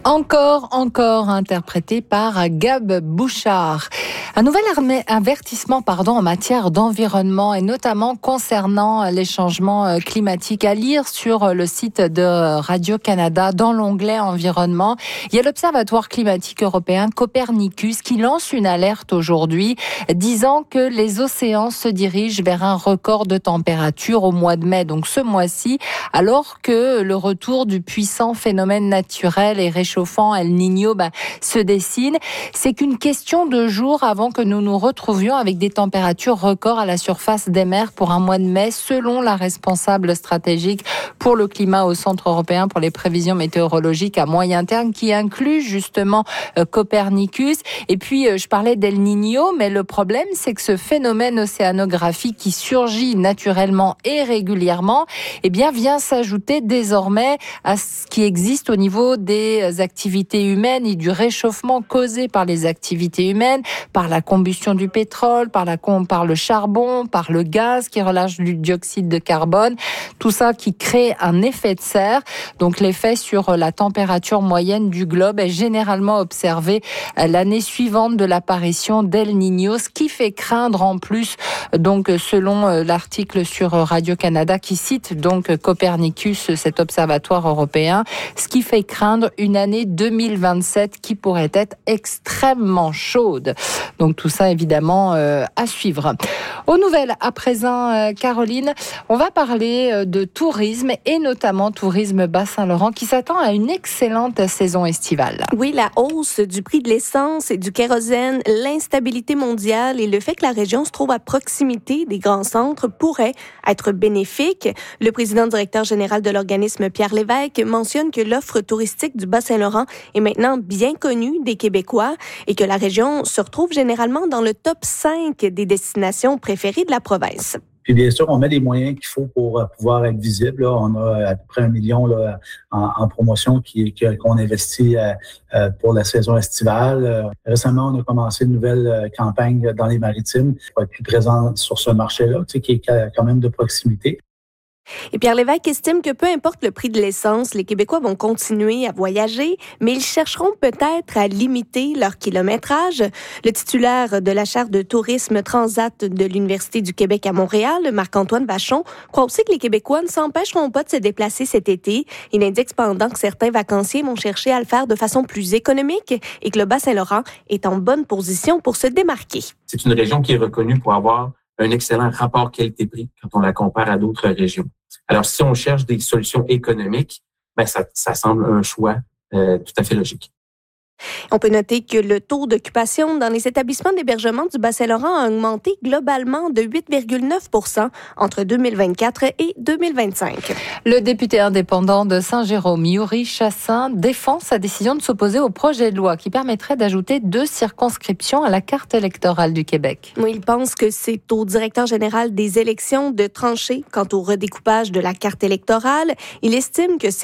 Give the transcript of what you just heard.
Encore interprété par Gab Bouchard. Un nouvel avertissement en matière d'environnement et notamment concernant les changements climatiques à lire sur le site de Radio-Canada dans l'onglet environnement. Il y a l'Observatoire climatique européen Copernicus qui lance une alerte aujourd'hui disant que les océans se dirigent vers un record de température au mois de mai, donc ce mois-ci, alors que le retour du puissant phénomène naturel et réchauffant El Niño se dessine. C'est qu'une question de jours avant que nous nous retrouvions avec des températures records à la surface des mers pour un mois de mai, selon la responsable stratégique pour le climat au Centre européen pour les prévisions météorologiques à moyen terme, qui inclut justement Copernicus. Et puis, je parlais d'El Niño, mais le problème, c'est que ce phénomène océanographique qui surgit naturellement et régulièrement, vient s'ajouter désormais à ce qui existe au niveau des activités humaines et du réchauffement causé par les activités humaines, par la combustion du pétrole, par le charbon, par le gaz qui relâche du dioxyde de carbone. Tout ça qui crée un effet de serre. Donc l'effet sur la température moyenne du globe est généralement observé l'année suivante de l'apparition d'El Niño, ce qui fait craindre en plus, donc selon l'article sur Radio-Canada qui cite donc Copernicus, cet observatoire européen, ce qui fait craindre une année 2027 qui pourrait être extrêmement chaude. Donc tout ça évidemment à suivre. Aux nouvelles à présent, Caroline, on va parler de tourisme et notamment tourisme Bas-Saint-Laurent qui s'attend à une excellente saison estivale. Oui, la hausse du prix de l'essence et du kérosène, l'instabilité mondiale et le fait que la région se trouve à proximité des grands centres pourraient être bénéfiques. Le président directeur général de l'organisme, Pierre Lévesque, mentionne que l'offre touristique du Bas-Saint-Laurent est maintenant bien connue des Québécois et que la région se retrouve généralement dans le top 5 des destinations préférées de la province. Puis bien sûr, on met les moyens qu'il faut pour pouvoir être visible. Là, on a à peu près 1 million là, en promotion qu'on investit pour la saison estivale. Récemment, on a commencé une nouvelle campagne dans les maritimes pour être plus présent sur ce marché-là, qui est quand même de proximité. Et Pierre Lévesque estime que peu importe le prix de l'essence, les Québécois vont continuer à voyager, mais ils chercheront peut-être à limiter leur kilométrage. Le titulaire de la chaire de tourisme Transat de l'Université du Québec à Montréal, Marc-Antoine Vachon, croit aussi que les Québécois ne s'empêcheront pas de se déplacer cet été. Il indique cependant que certains vacanciers vont chercher à le faire de façon plus économique et que le Bas-Saint-Laurent est en bonne position pour se démarquer. C'est une région qui est reconnue pour avoir un excellent rapport qualité-prix quand on la compare à d'autres régions. Alors, si on cherche des solutions économiques, ça semble un choix tout à fait logique. On peut noter que le taux d'occupation dans les établissements d'hébergement du Bas-Saint-Laurent a augmenté globalement de 8,9% entre 2024 et 2025. Le député indépendant de Saint-Jérôme, Yuri Chassin, défend sa décision de s'opposer au projet de loi qui permettrait d'ajouter 2 circonscriptions à la carte électorale du Québec. Oui, il pense que c'est au directeur général des élections de trancher quant au redécoupage de la carte électorale. Il estime que